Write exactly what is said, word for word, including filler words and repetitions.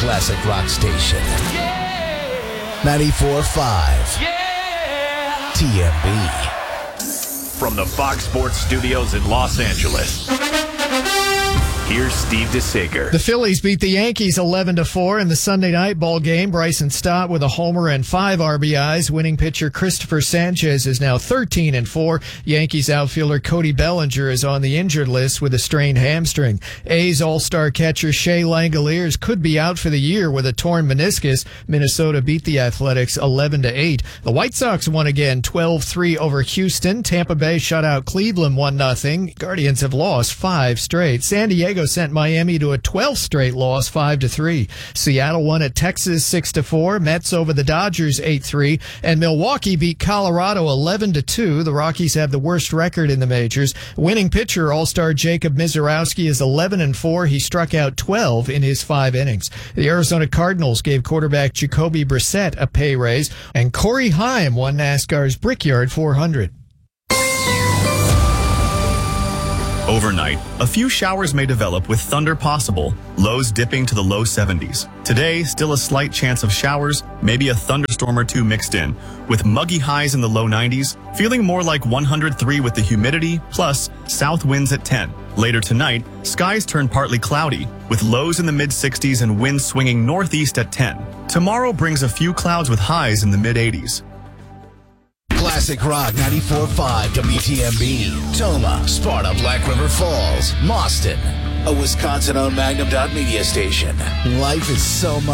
classic rock station. ninety-four point five T M B. From the Fox Sports Studios in Los Angeles, here's Steve DeSager. The Phillies beat the Yankees eleven to four in the Sunday night ball game. Bryson Stott with a homer and five R B Is. Winning pitcher Christopher Sanchez is now thirteen and four. Yankees outfielder Cody Bellinger is on the injured list with a strained hamstring. A's all-star catcher Shea Langoliers could be out for the year with a torn meniscus. Minnesota beat the Athletics eleven to eight. The White Sox won again twelve three over Houston. Tampa Bay shut out Cleveland one nothing. Guardians have lost five straight. San Diego sent Miami to a twelfth straight loss, five to three. Seattle won at Texas six to four. Mets over the Dodgers eight three. And Milwaukee beat Colorado eleven to two. The Rockies have the worst record in the majors. Winning pitcher All-Star Jacob Mizorowski is eleven and four. He struck out twelve in his five innings. The Arizona Cardinals gave quarterback Jacoby Brissett a pay raise. And Corey Haim won NASCAR's Brickyard four hundred. Overnight, a few showers may develop with thunder possible, lows dipping to the low seventies. Today, still a slight chance of showers, maybe a thunderstorm or two mixed in, with muggy highs in the low nineties, feeling more like one hundred three with the humidity, plus south winds at ten. Later tonight, skies turn partly cloudy, with lows in the mid sixties and winds swinging northeast at ten. Tomorrow brings a few clouds with highs in the mid eighties. Classic Rock ninety-four point five W T M B. Toma, Sparta, Black River Falls, Mauston. A Wisconsin-owned Magnum Dot Media station. Life is so much.